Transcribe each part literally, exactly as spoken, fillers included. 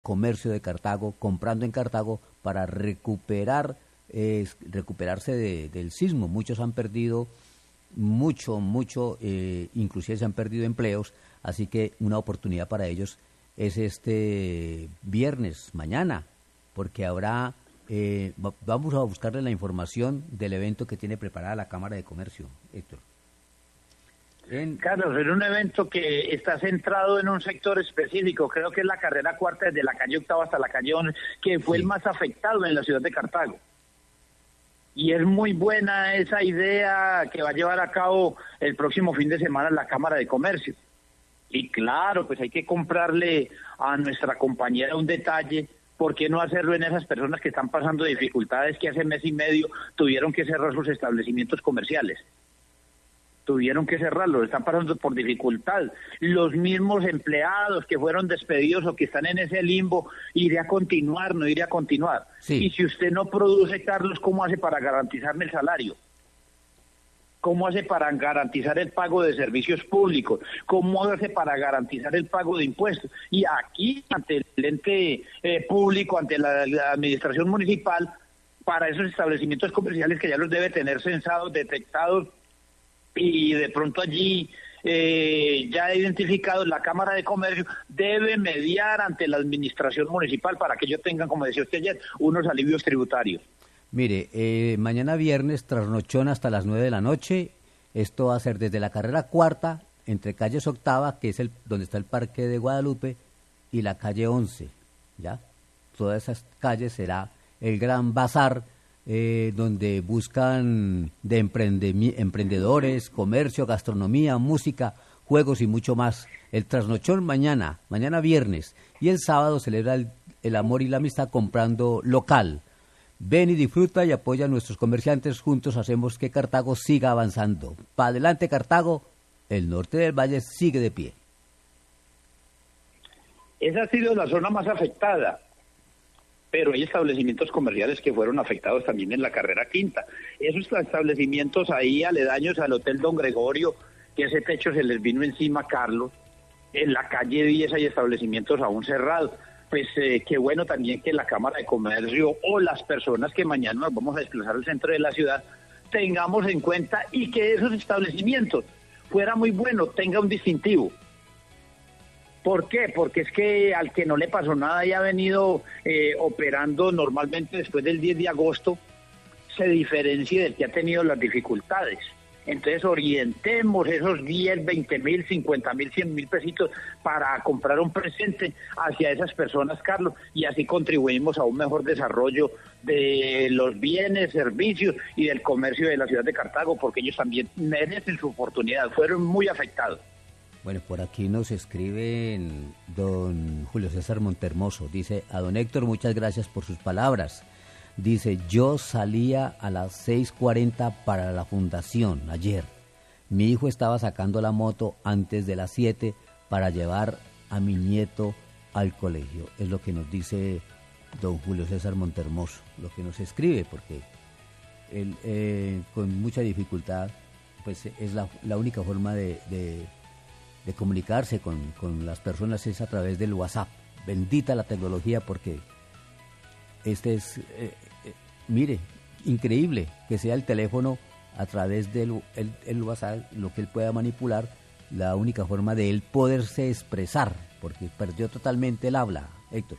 comercio de Cartago, comprando en Cartago para recuperar, eh, recuperarse de, del sismo. Muchos han perdido mucho, mucho, eh, inclusive se han perdido empleos, así que una oportunidad para ellos es este viernes, mañana, porque habrá, eh, va, vamos a buscarle la información del evento que tiene preparada la Cámara de Comercio, Héctor. En... Carlos, es un evento que está centrado en un sector específico, creo que es la carrera cuarta desde la calle Octava hasta la calle once, que fue sí. el más afectado en la ciudad de Cartago. Y es muy buena esa idea que va a llevar a cabo el próximo fin de semana la Cámara de Comercio. Y claro, pues hay que comprarle a nuestra compañera un detalle. ¿Por qué no hacerlo en esas personas que están pasando dificultades, que hace mes y medio tuvieron que cerrar sus establecimientos comerciales? Tuvieron que cerrarlos, están pasando por dificultad. Los mismos empleados que fueron despedidos o que están en ese limbo, iré a continuar, no iré a continuar. Sí. Y si usted no produce, Carlos, ¿cómo hace para garantizarme el salario? ¿Cómo hace para garantizar el pago de servicios públicos? ¿Cómo hace para garantizar el pago de impuestos? Y aquí, ante el ente eh, público, ante la, la administración municipal, para esos establecimientos comerciales que ya los debe tener censados, detectados, y de pronto allí eh, ya identificados, la Cámara de Comercio debe mediar ante la administración municipal para que ellos tengan, como decía usted ayer, unos alivios tributarios. Mire, eh, mañana viernes, trasnochón hasta las nueve de la noche. Esto va a ser desde la carrera cuarta, entre calles Octava, que es el donde está el Parque de Guadalupe, y la calle once, ¿ya? Todas esas calles será el gran bazar, eh, donde buscan de emprende- emprendedores, comercio, gastronomía, música, juegos y mucho más. El trasnochón mañana, mañana viernes, y el sábado celebra el, el amor y la amistad comprando local. Ven y disfruta y apoya a nuestros comerciantes. Juntos hacemos que Cartago siga avanzando. ¡Pa' adelante, Cartago! El norte del valle sigue de pie. Esa ha sido la zona más afectada, pero hay establecimientos comerciales que fueron afectados también en la carrera quinta. Esos establecimientos ahí aledaños al Hotel Don Gregorio, que ese techo se les vino encima, Carlos. En la calle diez hay establecimientos aún cerrados. Pues eh, qué bueno también que la Cámara de Comercio o las personas que mañana nos vamos a desplazar al centro de la ciudad tengamos en cuenta y que esos establecimientos fuera muy bueno, tenga un distintivo. ¿Por qué? Porque es que al que no le pasó nada y ha venido eh, operando normalmente después del diez de agosto, se diferencia del que ha tenido las dificultades. Entonces orientemos esos diez, veinte mil, cincuenta mil, cien mil pesitos para comprar un presente hacia esas personas, Carlos, y así contribuimos a un mejor desarrollo de los bienes, servicios y del comercio de la ciudad de Cartago, porque ellos también merecen su oportunidad, fueron muy afectados. Bueno, por aquí nos escribe don Julio César Montermoso, dice: a don Héctor, muchas gracias por sus palabras. Dice: yo salía a las seis cuarenta para la fundación ayer. Mi hijo estaba sacando la moto antes de las siete para llevar a mi nieto al colegio. Es lo que nos dice don Julio César Montermoso, lo que nos escribe, porque él eh, con mucha dificultad, pues es la, la única forma de, de, de comunicarse con, con las personas es a través del WhatsApp. Bendita la tecnología, porque este es, eh, eh, mire, increíble que sea el teléfono a través del el, el WhatsApp, lo que él pueda manipular, la única forma de él poderse expresar, porque perdió totalmente el habla, Héctor.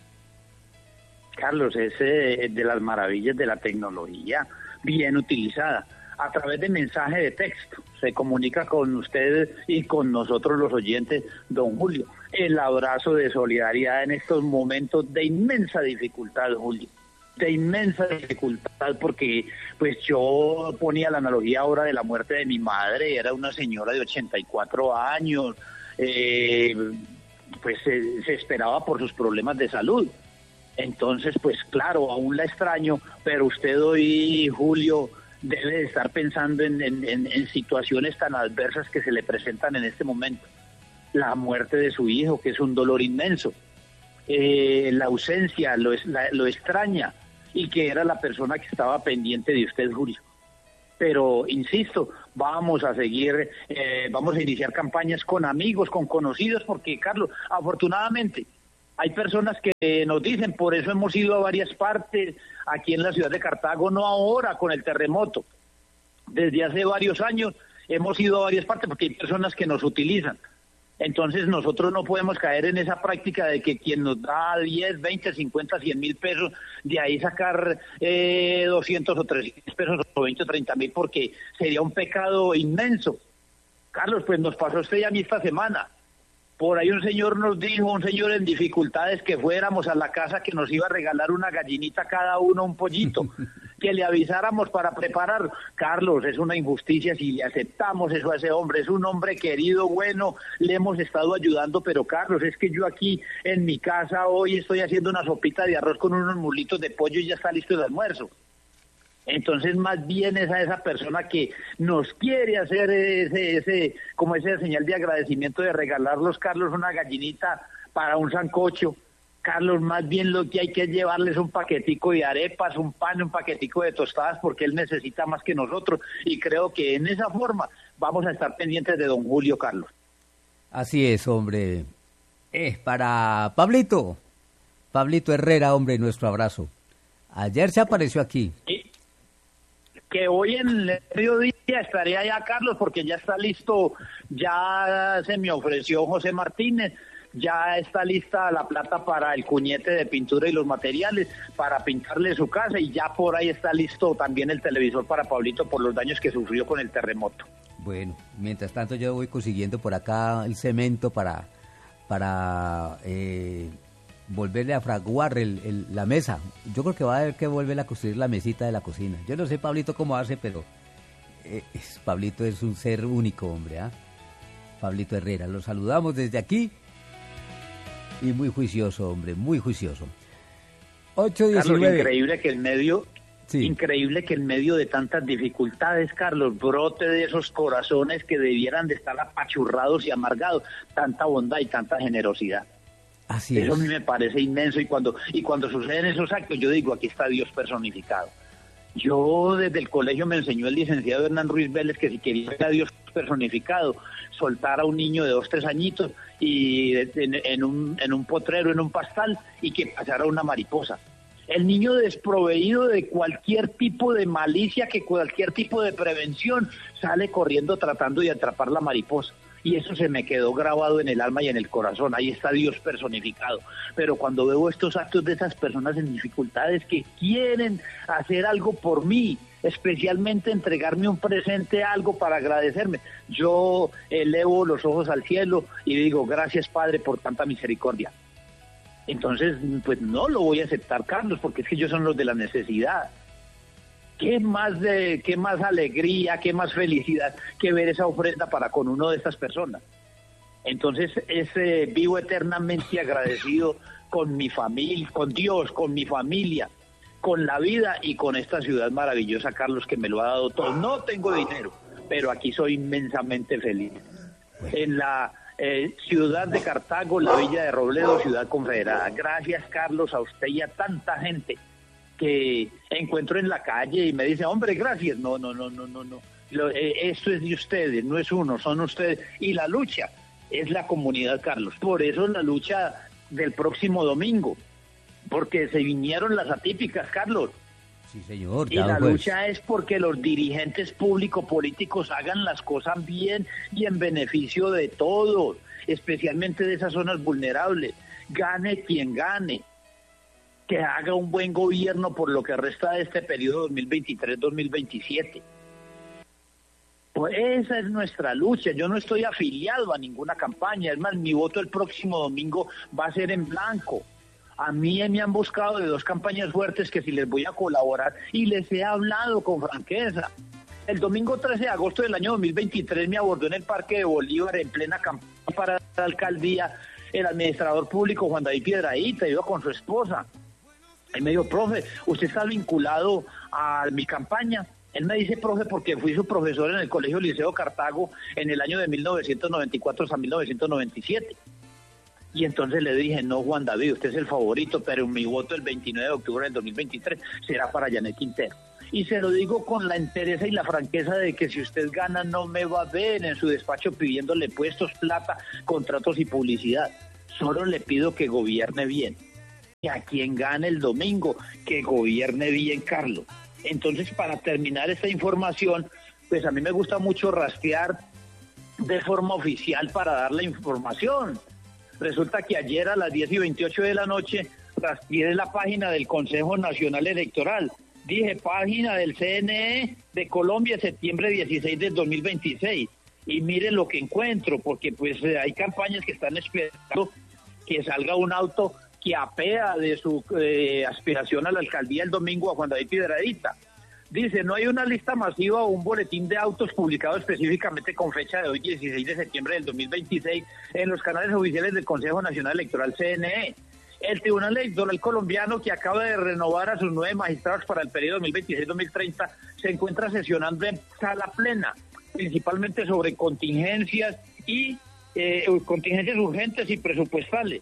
Carlos, es eh, de las maravillas de la tecnología bien utilizada. A través de mensaje de texto se comunica con ustedes y con nosotros los oyentes, don Julio. El abrazo de solidaridad en estos momentos de inmensa dificultad, Julio, de inmensa dificultad, porque pues yo ponía la analogía ahora de la muerte de mi madre, era una señora de ochenta y cuatro años, eh, pues se, se esperaba por sus problemas de salud. Entonces, pues claro, aún la extraño, pero usted hoy, Julio, debe de estar pensando en, en, en, en situaciones tan adversas que se le presentan en este momento. La muerte de su hijo, que es un dolor inmenso. Eh, la ausencia, lo, la, lo extraña, y que era la persona que estaba pendiente de usted, Julio. Pero, insisto, vamos a seguir, eh, vamos a iniciar campañas con amigos, con conocidos, porque, Carlos, afortunadamente, Hay personas que nos dicen, por eso hemos ido a varias partes, aquí en la ciudad de Cartago, no ahora con el terremoto. Desde hace varios años hemos ido a varias partes porque hay personas que nos utilizan. Entonces nosotros no podemos caer en esa práctica de que quien nos da diez, veinte, cincuenta, cien mil pesos, de ahí sacar eh, doscientos o trescientos pesos o veinte o treinta mil, porque sería un pecado inmenso. Carlos, pues nos pasó este día a mí esta semana. Por ahí un señor nos dijo, un señor en dificultades, que fuéramos a la casa, que nos iba a regalar una gallinita cada uno, un pollito, que le avisáramos para preparar. Carlos, es una injusticia si le aceptamos eso a ese hombre. Es un hombre querido, bueno, le hemos estado ayudando, pero Carlos, es que yo aquí en mi casa hoy estoy haciendo una sopita de arroz con unos mulitos de pollo y ya está listo el almuerzo. Entonces, más bien es a esa persona que nos quiere hacer ese, ese, como ese señal de agradecimiento de regalarlos, Carlos, una gallinita para un sancocho. Carlos, más bien lo que hay que llevarles un paquetico de arepas, un pan, un paquetico de tostadas, porque él necesita más que nosotros. Y creo que en esa forma vamos a estar pendientes de don Julio, Carlos. Así es, hombre. Eh, para Pablito, Pablito Herrera, hombre, nuestro abrazo. Ayer se apareció aquí. ¿Sí? Que hoy en el mediodía estaré allá, Carlos, porque ya está listo, ya se me ofreció José Martínez, ya está lista la plata para el cuñete de pintura y los materiales, para pintarle su casa, y ya por ahí está listo también el televisor para Pablito por los daños que sufrió con el terremoto. Bueno, mientras tanto yo voy consiguiendo por acá el cemento para, para eh, volverle a fraguar el, el, la mesa. Yo creo que va a haber que volver a construir la mesita de la cocina. Yo no sé Pablito cómo hace, pero eh, es, Pablito es un ser único, hombre, ¿ah? ¿eh? Pablito Herrera, lo saludamos desde aquí. Y muy juicioso, hombre, muy juicioso. ocho diecinueve. Carlos, increíble que en medio, sí. increíble que en medio de tantas dificultades, Carlos, brote de esos corazones que debieran de estar apachurrados y amargados, tanta bondad y tanta generosidad. Así Eso es. a mí me parece inmenso, y cuando y cuando suceden esos actos, yo digo, aquí está Dios personificado. Yo desde el colegio me enseñó el licenciado Hernán Ruiz Vélez que si quería ver a Dios personificado, soltar a un niño de dos, tres añitos y en, en, un, en un potrero, en un pastal, y que pasara una mariposa. El niño desproveído de cualquier tipo de malicia, que cualquier tipo de prevención, sale corriendo tratando de atrapar la mariposa. Y eso se me quedó grabado en el alma y en el corazón. Ahí está Dios personificado. Pero cuando veo estos actos de esas personas en dificultades que quieren hacer algo por mí, especialmente entregarme un presente, algo para agradecerme, yo elevo los ojos al cielo y digo, gracias Padre por tanta misericordia. Entonces, pues no lo voy a aceptar, Carlos, porque es que ellos son los de la necesidad. ¿Qué más de, qué más alegría, qué más felicidad que ver esa ofrenda para con uno de estas personas? Entonces, es, eh, vivo eternamente agradecido con mi familia, con Dios, con mi familia, con la vida y con esta ciudad maravillosa, Carlos, que me lo ha dado todo. No tengo dinero, pero aquí soy inmensamente feliz. En la eh, ciudad de Cartago, la villa de Robledo, ciudad confederada. Gracias, Carlos, a usted y a tanta gente que encuentro en la calle y me dice, hombre, gracias. No, no, no, no, no, no. Lo, eh, esto es de ustedes, no es uno, son ustedes. Y la lucha es la comunidad, Carlos. Por eso la lucha del próximo domingo, porque se vinieron las atípicas, Carlos. Sí, señor. Y la lucha es porque los dirigentes público-políticos hagan las cosas bien y en beneficio de todos, especialmente de esas zonas vulnerables. Gane quien gane. Que haga un buen gobierno por lo que resta de este periodo dos mil veintitrés dos mil veintisiete. Pues esa es nuestra lucha. Yo no estoy afiliado a ninguna campaña. Es más, mi voto el próximo domingo va a ser en blanco. A mí me han buscado de dos campañas fuertes que si les voy a colaborar, y les he hablado con franqueza. El domingo trece de agosto del año dos mil veintitrés me abordó en el Parque de Bolívar en plena campaña para la alcaldía el administrador público Juan David Piedrahíta, iba con su esposa. Él me dijo, profe, ¿usted está vinculado a mi campaña? Él me dice, profe, porque fui su profesor en el Colegio Liceo Cartago en el año de mil novecientos noventa y cuatro a mil novecientos noventa y siete. Y entonces le dije, no, Juan David, usted es el favorito, pero mi voto el veintinueve de octubre del dos mil veintitrés será para Janet Quintero. Y se lo digo con la entereza y la franqueza de que si usted gana no me va a ver en su despacho pidiéndole puestos, plata, contratos y publicidad. Solo le pido que gobierne bien. Y a quien gane el domingo, que gobierne bien, Carlos. Entonces, para terminar esta información, pues a mí me gusta mucho rastrear de forma oficial para dar la información. Resulta que ayer a las diez y veintiocho de la noche rastreé la página del Consejo Nacional Electoral. Dije, página del C N E de Colombia, septiembre dieciséis del dos mil veintiséis. Y mire lo que encuentro, porque pues hay campañas que están esperando que salga un auto que apea de su eh, aspiración a la alcaldía el domingo a Juan David Piedradita. Dice, no hay una lista masiva o un boletín de autos publicado específicamente con fecha de hoy, dieciséis de septiembre del dos mil veintiséis, en los canales oficiales del Consejo Nacional Electoral, C N E. El Tribunal Electoral colombiano, que acaba de renovar a sus nueve magistrados para el periodo dos mil veintiséis dos mil treinta, se encuentra sesionando en sala plena, principalmente sobre contingencias y eh, contingencias urgentes y presupuestales.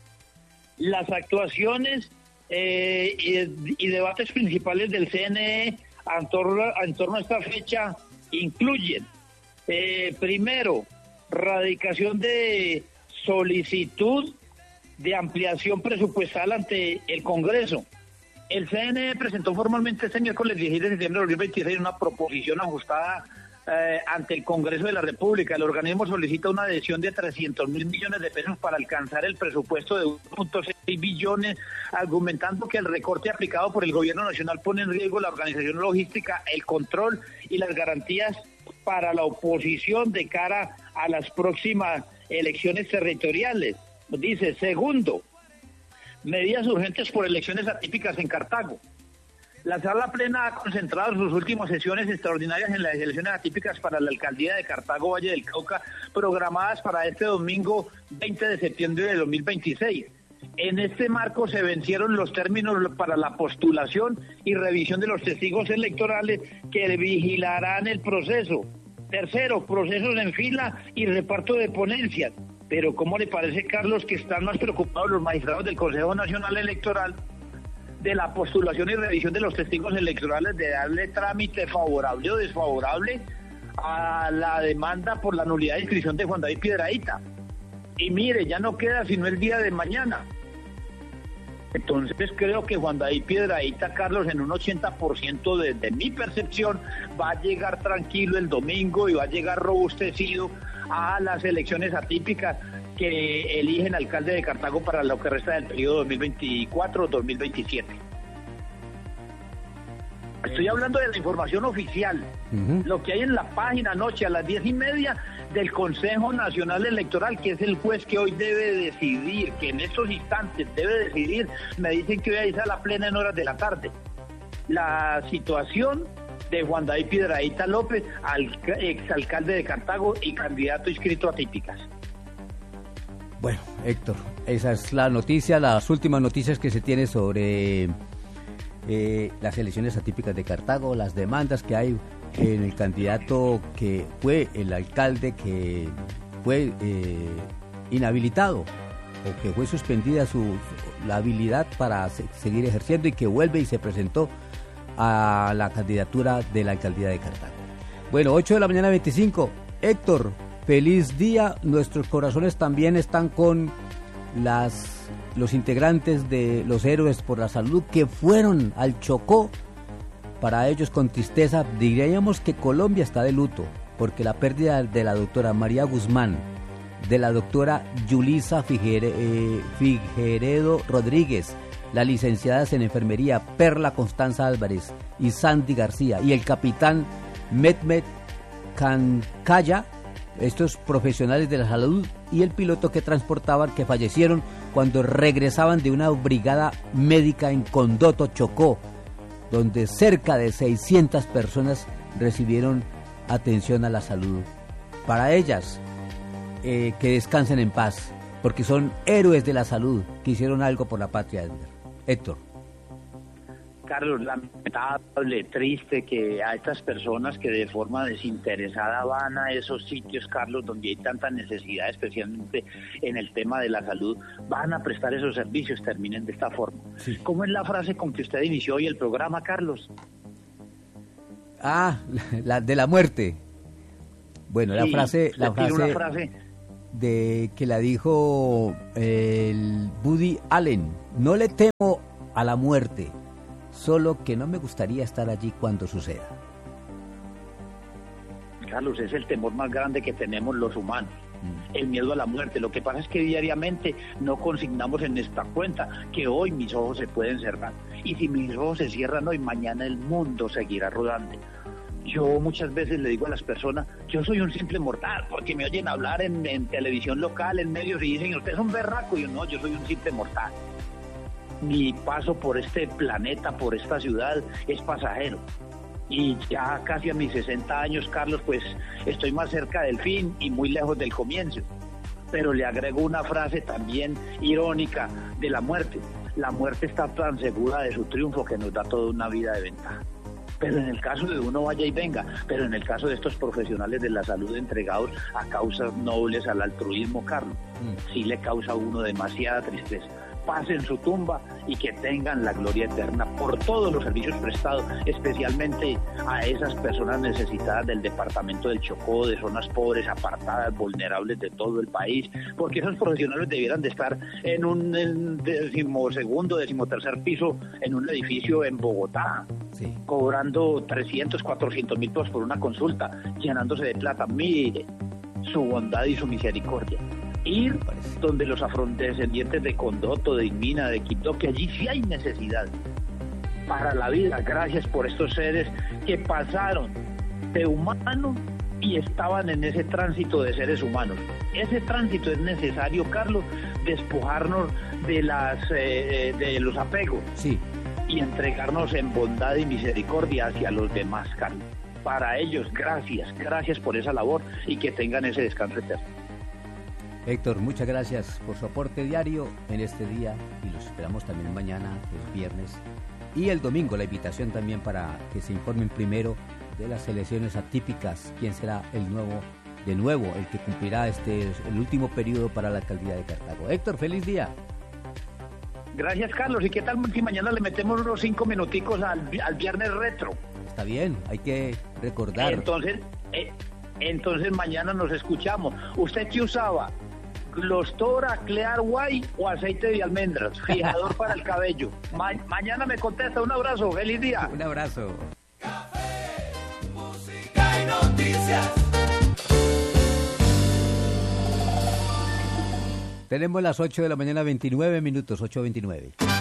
Las actuaciones eh, y, y debates principales del C N E en torno, en torno a esta fecha incluyen, eh, primero, radicación de solicitud de ampliación presupuestal ante el Congreso. El C N E presentó formalmente este miércoles dieciséis de septiembre de dos mil veintiséis una proposición ajustada eh, ante el Congreso de la República. El organismo solicita una adhesión de trescientos mil millones de pesos para alcanzar el presupuesto de uno punto seis billones, argumentando que el recorte aplicado por el gobierno nacional pone en riesgo la organización logística, el control y las garantías para la oposición de cara a las próximas elecciones territoriales. Dice, segundo, medidas urgentes por elecciones atípicas en Cartago. La sala plena ha concentrado sus últimas sesiones extraordinarias en las elecciones atípicas para la alcaldía de Cartago, Valle del Cauca, programadas para este domingo veinte de septiembre de dos mil veintiséis. En este marco se vencieron los términos para la postulación y revisión de los testigos electorales que vigilarán el proceso. Tercero, procesos en fila y reparto de ponencias. Pero ¿cómo le parece, Carlos, que están más preocupados los magistrados del Consejo Nacional Electoral de la postulación y revisión de los testigos electorales, de darle trámite favorable o desfavorable a la demanda por la nulidad de inscripción de Juan David Piedradita? Y mire, ya no queda sino el día de mañana. Entonces creo que Juan David Piedradita, Carlos, en un ochenta por ciento de, de mi percepción, va a llegar tranquilo el domingo y va a llegar robustecido a las elecciones atípicas que eligen alcalde de Cartago para lo que resta del periodo dos mil veinticuatro dos mil veintisiete. Estoy hablando de la información oficial, uh-huh. Lo que hay en la página anoche a las diez y media del Consejo Nacional Electoral, que es el juez que hoy debe decidir, que en estos instantes debe decidir. Me dicen que hoy hay sala plena en horas de la tarde. La situación de Juan David Piedradita López, al, exalcalde de Cartago y candidato inscrito a típicas. Bueno, Héctor, esa es la noticia, las últimas noticias que se tiene sobre eh, las elecciones atípicas de Cartago, las demandas que hay en el candidato que fue el alcalde que fue eh, inhabilitado o que fue suspendida su la habilidad para se, seguir ejerciendo y que vuelve y se presentó a la candidatura de la alcaldía de Cartago. Bueno, ocho de la mañana veinticinco. Héctor, feliz día. Nuestros corazones también están con las los integrantes de los Héroes por la Salud que fueron al Chocó. Para ellos, con tristeza, diríamos que Colombia está de luto, porque la pérdida de la doctora María Guzmán, de la doctora Yulisa Figuere, eh, Figueredo Rodríguez, las licenciadas en enfermería Perla Constanza Álvarez y Sandy García, y el capitán Mehmet Cancaya, estos profesionales de la salud, y el piloto que transportaban, que fallecieron cuando regresaban de una brigada médica en Condoto, Chocó, donde cerca de seiscientas personas recibieron atención a la salud. Para ellas, eh, que descansen en paz, porque son héroes de la salud que hicieron algo por la patria. Héctor. Carlos, lamentable, triste que a estas personas que de forma desinteresada van a esos sitios, Carlos, donde hay tanta necesidad, especialmente en el tema de la salud, van a prestar esos servicios, terminen de esta forma. Sí. ¿Cómo es la frase con que usted inició hoy el programa, Carlos? Ah, la de la muerte. Bueno, sí, la frase... La frase, una frase... de que la dijo el Woody Allen. No le temo a la muerte, solo que no me gustaría estar allí cuando suceda. Carlos, es el temor más grande que tenemos los humanos, mm. el miedo a la muerte. Lo que pasa es que diariamente no consignamos en esta cuenta que hoy mis ojos se pueden cerrar. Y si mis ojos se cierran hoy, mañana el mundo seguirá rodando. Yo muchas veces le digo a las personas, yo soy un simple mortal, porque me oyen hablar en, en televisión local, en medios, y dicen, usted es un berraco. Y yo, no, yo soy un simple mortal. Mi paso por este planeta, por esta ciudad, es pasajero. Y ya casi a mis sesenta años, Carlos, pues estoy más cerca del fin y muy lejos del comienzo. Pero le agrego una frase también irónica de la muerte. La muerte está tan segura de su triunfo que nos da toda una vida de ventaja. Pero en el caso de uno vaya y venga, pero en el caso de estos profesionales de la salud entregados a causas nobles, al altruismo, Carlos, mm. sí le causa a uno demasiada tristeza. Pasen su tumba y que tengan la gloria eterna por todos los servicios prestados, especialmente a esas personas necesitadas del departamento del Chocó, de zonas pobres, apartadas, vulnerables de todo el país, porque esos profesionales debieran de estar en un en decimosegundo, decimotercer piso en un edificio en Bogotá, sí. cobrando trescientos, cuatrocientos mil pesos por una consulta, llenándose de plata. Mire su bondad y su misericordia. Ir donde los afrodescendientes de Condoto, de Inmina, de Quibdó, que allí sí hay necesidad para la vida. Gracias por estos seres que pasaron de humanos y estaban en ese tránsito de seres humanos. Ese tránsito es necesario, Carlos, despojarnos de las eh, de los apegos, sí. y entregarnos en bondad y misericordia hacia los demás, Carlos. Para ellos, gracias, gracias por esa labor y que tengan ese descanso eterno. Héctor, muchas gracias por su aporte diario en este día y los esperamos también mañana, el viernes y el domingo. La invitación también para que se informen primero de las elecciones atípicas, quién será el nuevo, de nuevo, el que cumplirá este el último periodo para la alcaldía de Cartago. Héctor, feliz día. Gracias, Carlos. ¿Y qué tal si mañana le metemos unos cinco minuticos al, al viernes retro? Está bien, hay que recordar. Entonces, eh, entonces mañana nos escuchamos. ¿Usted qué usaba? ¿Glostora, Clear White o aceite de almendras? Fijador para el cabello. Ma- mañana me contesta. Un abrazo. Feliz día. Un abrazo. Café, música y noticias. Tenemos las ocho de la mañana, veintinueve minutos, ocho veintinueve.